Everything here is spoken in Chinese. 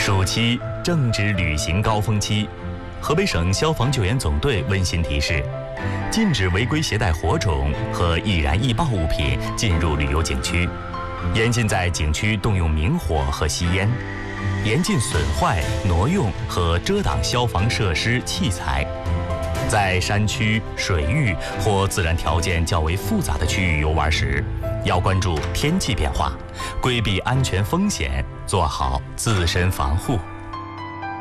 暑期正值旅行高峰期，河北省消防救援总队温馨提示：禁止违规携带火种和易燃易爆物品进入旅游景区，严禁在景区动用明火和吸烟，严禁损坏、挪用和遮挡消防设施器材。在山区、水域或自然条件较为复杂的区域游玩时，要关注天气变化，规避安全风险，做好自身防护。